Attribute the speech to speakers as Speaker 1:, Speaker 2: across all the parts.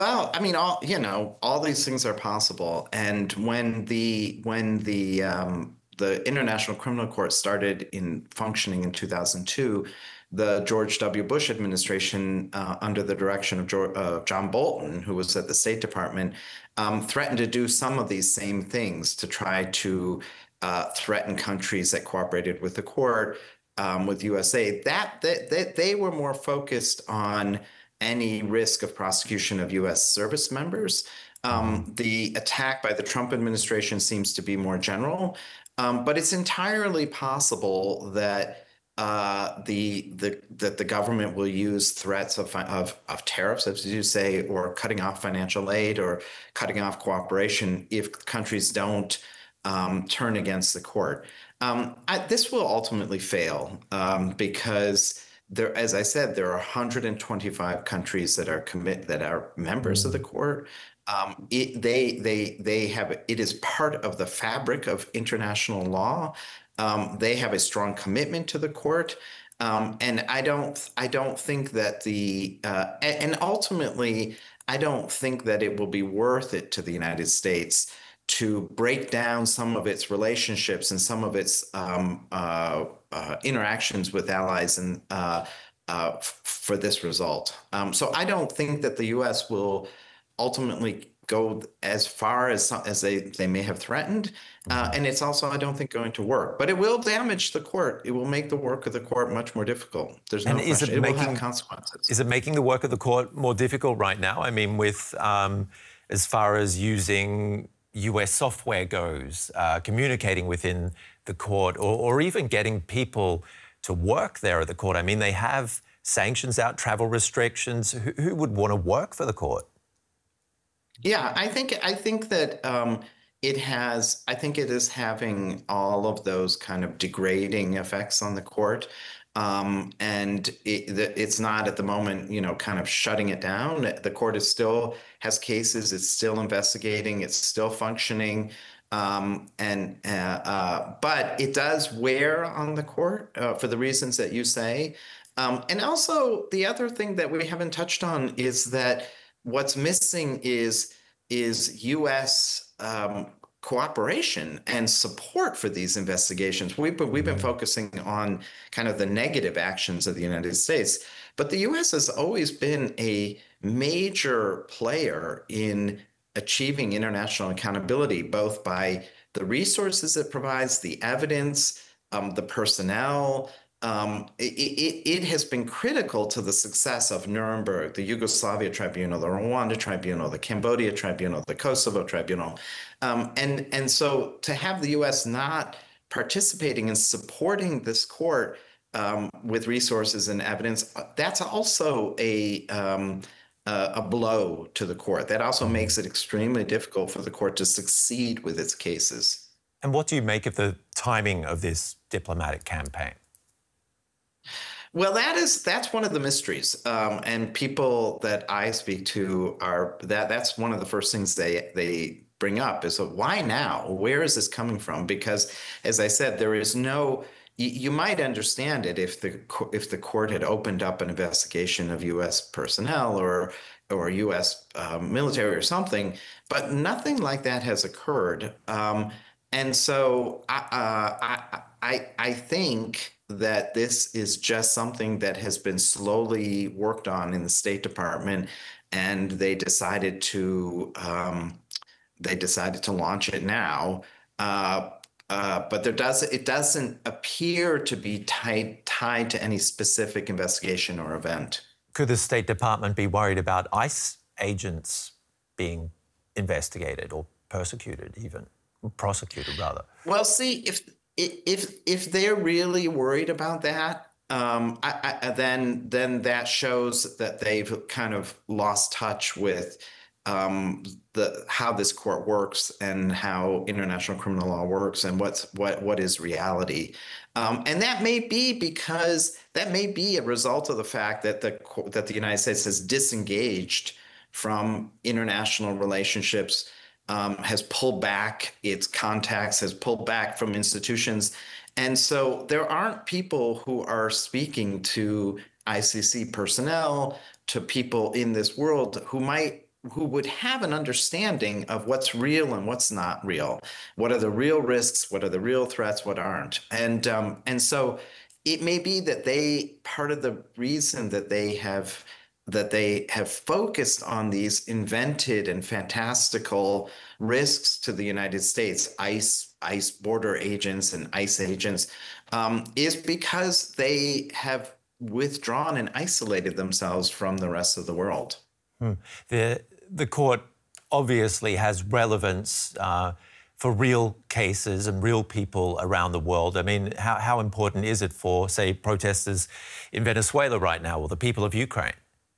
Speaker 1: Well, I mean, all these things are possible. And when the International Criminal Court started in functioning in 2002, the George W. Bush administration, under the direction of John Bolton, who was at the State Department, threatened to do some of these same things to try to threaten countries that cooperated with the court, with USA. That they were more focused on any risk of prosecution of U.S. service members. The attack by the Trump administration seems to be more general, but it's entirely possible that that the government will use threats of tariffs, as you say, or cutting off financial aid or cutting off cooperation if countries don't turn against the court. This will ultimately fail because there, as I said, there are 125 countries that are members of the
Speaker 2: Mm.
Speaker 1: court. They have it is part of the fabric of international law. They have a strong commitment to the court. And I don't think that and ultimately, I don't think that it will be worth it to the United States to break down some of its relationships and some of its interactions with allies and for this result. So I don't think that the U.S. will ultimately go as far as they may have threatened.
Speaker 2: Mhm.
Speaker 1: And it's also, I don't think, going to work. But it will damage the court. It will make the work of the court much more difficult. There's
Speaker 2: And
Speaker 1: no question. It will have consequences.
Speaker 2: is it making the work of the court more difficult right now? I mean, with as far as using US software goes, communicating within the court, or even getting people to work there at the court. I mean, they have sanctions out, travel restrictions. Who would want to work for the court?
Speaker 1: Yeah, I think that I think it is having all of those kind of degrading effects on the court. And it's not at the moment, kind of shutting it down. The court is still has cases, it's still investigating, it's still functioning. But it does wear on the court for the reasons that you say. And also the other thing that we haven't touched on is that what's missing is U.S. Cooperation and support for these investigations. We've been
Speaker 2: Mhm.
Speaker 1: focusing on kind of the negative actions of the United States, but the U.S. has always been a major player in achieving international accountability, both by the resources it provides, the evidence, the personnel. It has been critical to the success of Nuremberg, the Yugoslavia Tribunal, the Rwanda Tribunal, the Cambodia Tribunal, the Kosovo Tribunal. And so to have the U.S. not participating and supporting this court with resources and evidence, that's also a blow to the court. That also
Speaker 2: Mhm.
Speaker 1: makes it extremely difficult for the court to succeed with its cases.
Speaker 2: And what do you make of the timing of this diplomatic campaign?
Speaker 1: Well, that's one of the mysteries, and people that I speak to are that's one of the first things they bring up is why now? Where is this coming from? Because, as I said, there is no. You might understand it if the court had opened up an investigation of U.S. personnel or U.S. Military or something, but nothing like that has occurred. And so I think that this is just something that has been slowly worked on in the State Department, and they decided to launch it now. But it doesn't appear to be tied to any specific investigation or event.
Speaker 2: Could the State Department be worried about ICE agents being investigated or persecuted, even prosecuted, rather?
Speaker 1: Well, see, if they're really worried about that, then that shows that they've kind of lost touch with the how this court works and how international criminal law works and what is reality. And that may be a result of the fact that the United States has disengaged from international relationships, has pulled back its contacts, has pulled back from institutions. And so there aren't people who are speaking to ICC personnel, to people in this world who might who would have an understanding of what's real and what's not real. What are the real risks? What are the real threats? What aren't? And so it may be that part of the reason that they have focused on these invented and fantastical risks to the United States, ICE border agents and ICE agents, is because they have withdrawn and isolated themselves from the rest of the world.
Speaker 2: The court obviously has relevance for real cases and real people around the world. I mean, how important is it for, say, protesters in Venezuela right now or the people of Ukraine?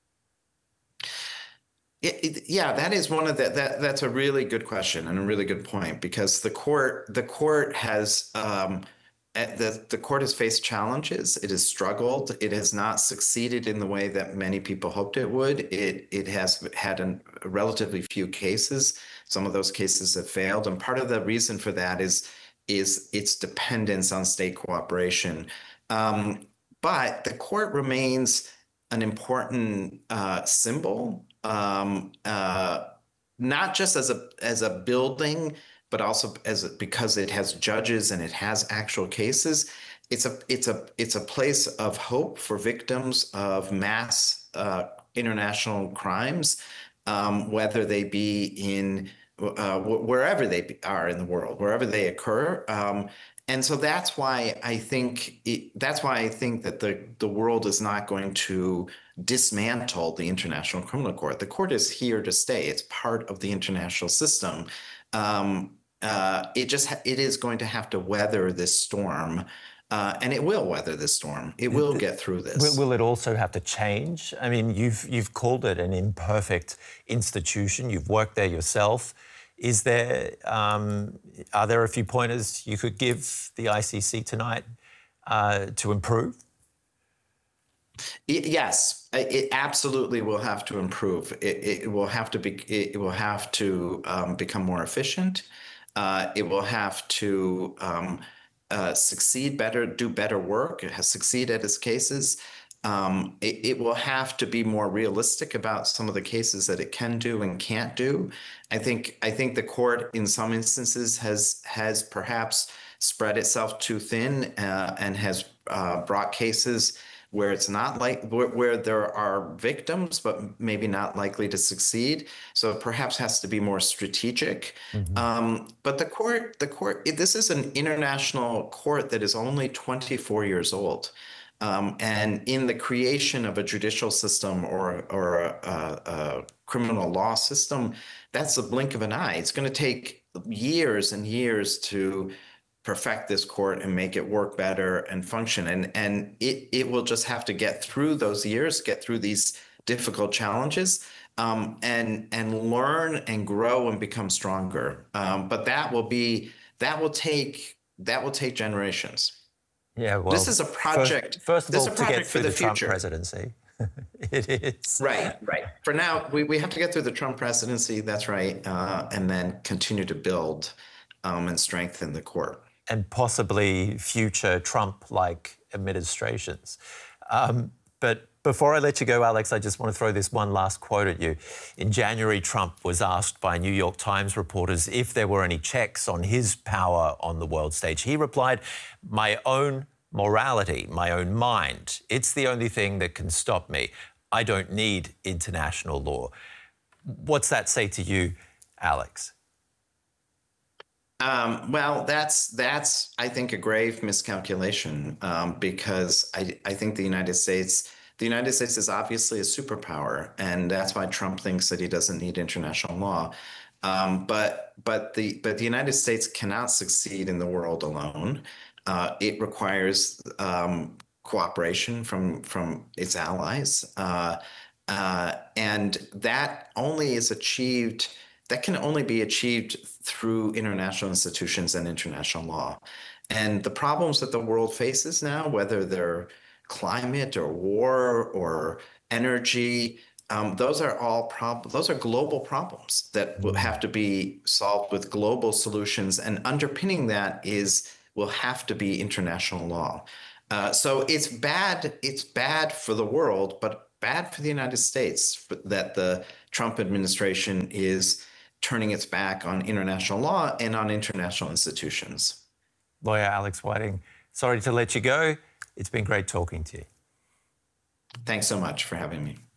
Speaker 1: Yeah, that is one of that's a really good question and a really good point, because the court has the court has faced challenges. It has struggled. It has not succeeded in the way that many people hoped it would. It has had a relatively few cases. Some of those cases have failed, and part of the reason for that is its dependence on state cooperation. But the court remains an important symbol, not just as a building, but also because it has judges and it has actual cases. It's a place of hope for victims of mass international crimes, whether they be in wherever they are in the world, wherever they occur. And so that's why I think that the world is not going to dismantle the International Criminal Court. The court is here to stay. It's part of the international system. It is going to have to weather this storm, and it will weather this storm. It will get through this.
Speaker 2: Will it also have to change? I mean, you've called it an imperfect institution. You've worked there yourself. Are there a few pointers you could give the ICC tonight to improve?
Speaker 1: Yes, it absolutely will have to improve. It will have to become more efficient. It will have to succeed better, do better work. It has succeeded at its cases. It will have to be more realistic about some of the cases that it can do and can't do. I think the court in some instances has perhaps spread itself too thin and has brought cases where it's not where there are victims, but maybe not likely to succeed. So it perhaps has to be more strategic. Mm-hmm. But the court, this is an international court that is only 24 years old. And in the creation of a judicial system or a criminal law system, that's the blink of an eye. It's going to take years and years to perfect this court and make it work better and function. And it will just have to get through those years, get through these difficult challenges, and learn and grow and become stronger. But that will take generations.
Speaker 2: Yeah, well,
Speaker 1: this is a project.
Speaker 2: First of all, to get through the Trump presidency. It is.
Speaker 1: Right. For now, we have to get through the Trump presidency. That's right. And then continue to build and strengthen the court.
Speaker 2: And possibly future Trump-like administrations. But before I let you go, Alex, I just want to throw this one last quote at you. In January, Trump was asked by New York Times reporters if there were any checks on his power on the world stage. He replied, "My own morality, my own mind. It's the only thing that can stop me. I don't need international law." What's that say to you, Alex?
Speaker 1: Well, that's I think a grave miscalculation, because I think the United States is obviously a superpower, and that's why Trump thinks that he doesn't need international law. But the United States cannot succeed in the world alone. It requires cooperation from its allies, and that can only be achieved through international institutions and international law. And the problems that the world faces now, whether they're climate or war or energy, those are global problems that will have to be solved with global solutions. And underpinning that will have to be international law. So it's bad for the world, but bad for the United States that the Trump administration is turning its back on international law and on international institutions.
Speaker 2: Lawyer Alex Whiting, sorry to let you go. It's been great talking to you.
Speaker 1: Thanks so much for having me.